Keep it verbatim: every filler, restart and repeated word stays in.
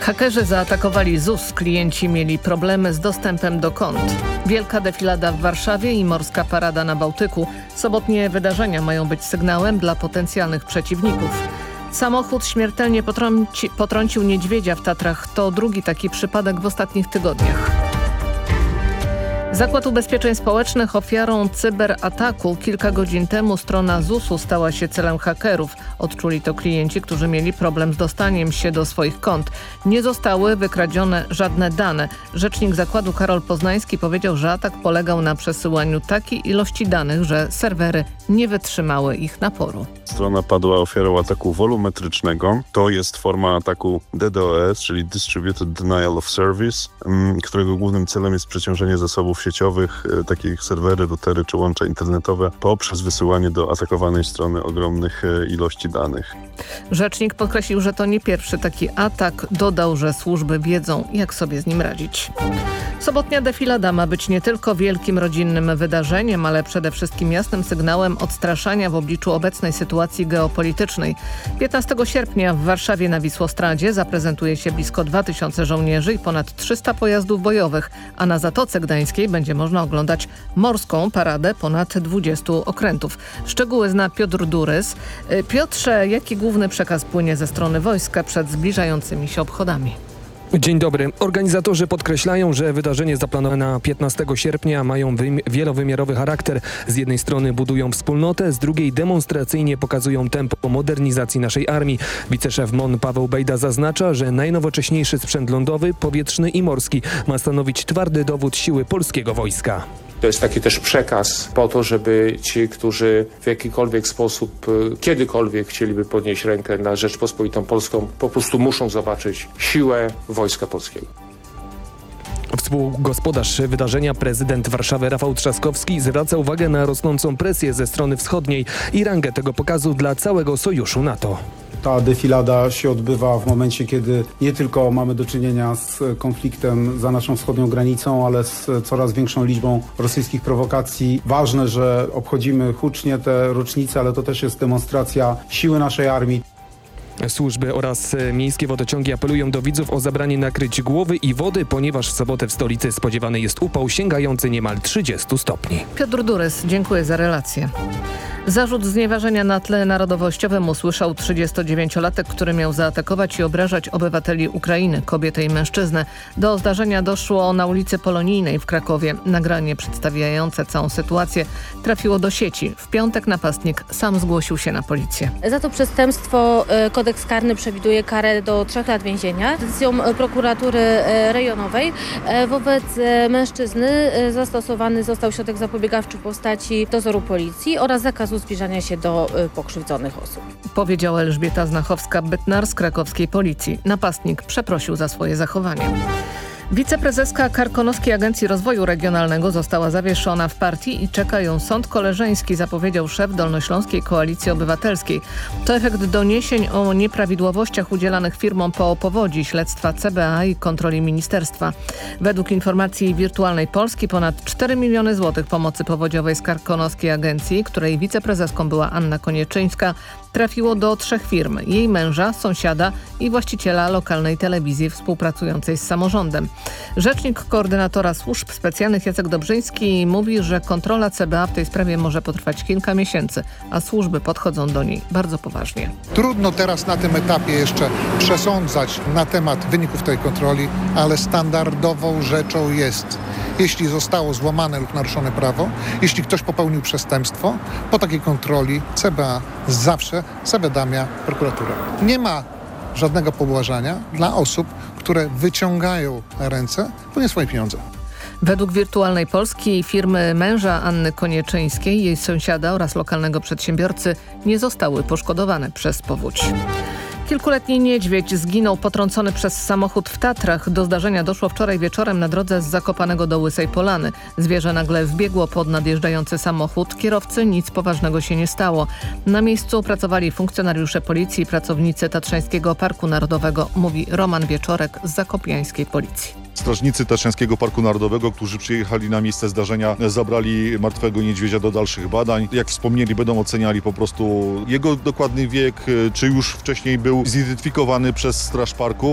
Hakerzy zaatakowali Z U S, klienci mieli problemy z dostępem do kont. Wielka defilada w Warszawie i morska parada na Bałtyku. Sobotnie wydarzenia mają być sygnałem dla potencjalnych przeciwników. Samochód śmiertelnie potrąci, potrącił niedźwiedzia w Tatrach. To drugi taki przypadek w ostatnich tygodniach. Zakład Ubezpieczeń Społecznych ofiarą cyberataku. Kilka godzin temu strona Z U S u stała się celem hakerów. Odczuli to klienci, którzy mieli problem z dostaniem się do swoich kont. Nie zostały wykradzione żadne dane. Rzecznik zakładu Karol Poznański powiedział, że atak polegał na przesyłaniu takiej ilości danych, że serwery nie wytrzymały ich naporu. Strona padła ofiarą ataku wolumetrycznego. To jest forma ataku D D o S, czyli Distributed Denial of Service, którego głównym celem jest przeciążenie zasobów sieciowych, takich serwery, routery czy łącza internetowe poprzez wysyłanie do atakowanej strony ogromnych ilości danych. Rzecznik podkreślił, że to nie pierwszy taki atak. Dodał, że służby wiedzą, jak sobie z nim radzić. Sobotnia defilada ma być nie tylko wielkim rodzinnym wydarzeniem, ale przede wszystkim jasnym sygnałem odstraszania w obliczu obecnej sytuacji geopolitycznej. piętnastego sierpnia w Warszawie na Wisłostradzie zaprezentuje się blisko dwa tysiące żołnierzy i ponad trzysta pojazdów bojowych, a na Zatoce Gdańskiej będzie można oglądać morską paradę ponad dwudziestu okrętów. Szczegóły zna Piotr Durys. Piotrze, jaki główny przekaz płynie ze strony wojska przed zbliżającymi się obchodami? Dzień dobry. Organizatorzy podkreślają, że wydarzenie zaplanowane na piętnastego sierpnia mają wielowymiarowy charakter. Z jednej strony budują wspólnotę, z drugiej demonstracyjnie pokazują tempo modernizacji naszej armii. Wiceszef M O N Paweł Bejda zaznacza, że najnowocześniejszy sprzęt lądowy, powietrzny i morski ma stanowić twardy dowód siły polskiego wojska. To jest taki też przekaz po to, żeby ci, którzy w jakikolwiek sposób, kiedykolwiek chcieliby podnieść rękę na Rzeczpospolitą Polską, po prostu muszą zobaczyć siłę Wojska Polskiego. Współgospodarz wydarzenia, prezydent Warszawy Rafał Trzaskowski, zwraca uwagę na rosnącą presję ze strony wschodniej i rangę tego pokazu dla całego sojuszu NATO. Ta defilada się odbywa w momencie, kiedy nie tylko mamy do czynienia z konfliktem za naszą wschodnią granicą, ale z coraz większą liczbą rosyjskich prowokacji. Ważne, że obchodzimy hucznie te rocznice, ale to też jest demonstracja siły naszej armii. Służby oraz miejskie wodociągi apelują do widzów o zabranie nakryć głowy i wody, ponieważ w sobotę w stolicy spodziewany jest upał sięgający niemal trzydziestu stopni. Piotr Durys, dziękuję za relację. Zarzut znieważenia na tle narodowościowym usłyszał trzydziestodziewięciolatek, który miał zaatakować i obrażać obywateli Ukrainy, kobietę i mężczyznę. Do zdarzenia doszło na ulicy Polonijnej w Krakowie. Nagranie przedstawiające całą sytuację trafiło do sieci. W piątek napastnik sam zgłosił się na policję. Za to przestępstwo kodeks karny przewiduje karę do trzech lat więzienia. Decyzją prokuratury rejonowej wobec mężczyzny zastosowany został środek zapobiegawczy w postaci dozoru policji oraz zakazu zbliżania się do pokrzywdzonych osób. Powiedziała Elżbieta Znachowska-Bytnar z krakowskiej policji. Napastnik przeprosił za swoje zachowanie. Wiceprezeska Karkonoskiej Agencji Rozwoju Regionalnego została zawieszona w partii i czeka ją sąd koleżeński, zapowiedział szef Dolnośląskiej Koalicji Obywatelskiej. To efekt doniesień o nieprawidłowościach udzielanych firmom po powodzi, śledztwa C B A i kontroli ministerstwa. Według informacji Wirtualnej Polski ponad cztery miliony złotych pomocy powodziowej z Karkonoskiej Agencji, której wiceprezeską była Anna Konieczyńska, trafiło do trzech firm. Jej męża, sąsiada i właściciela lokalnej telewizji współpracującej z samorządem. Rzecznik koordynatora służb specjalnych Jacek Dobrzyński mówi, że kontrola C B A w tej sprawie może potrwać kilka miesięcy, a służby podchodzą do niej bardzo poważnie. Trudno teraz na tym etapie jeszcze przesądzać na temat wyników tej kontroli, ale standardową rzeczą jest, jeśli zostało złamane lub naruszone prawo, jeśli ktoś popełnił przestępstwo, po takiej kontroli C B A zawsze zawiadamia prokuraturę. Nie ma żadnego pobłażania dla osób, które wyciągają ręce po nie swoje pieniądze. Według Wirtualnej Polski firmy męża Anny Konieczyńskiej, jej sąsiada oraz lokalnego przedsiębiorcy nie zostały poszkodowane przez powódź. Kilkuletni niedźwiedź zginął potrącony przez samochód w Tatrach. Do zdarzenia doszło wczoraj wieczorem na drodze z Zakopanego do Łysej Polany. Zwierzę nagle wbiegło pod nadjeżdżający samochód. Kierowcy nic poważnego się nie stało. Na miejscu pracowali funkcjonariusze policji i pracownicy Tatrzańskiego Parku Narodowego, mówi Roman Wieczorek z zakopiańskiej policji. Strażnicy Tatrzańskiego Parku Narodowego, którzy przyjechali na miejsce zdarzenia, zabrali martwego niedźwiedzia do dalszych badań. Jak wspomnieli, będą oceniali po prostu jego dokładny wiek, czy już wcześniej był zidentyfikowany przez Straż Parku.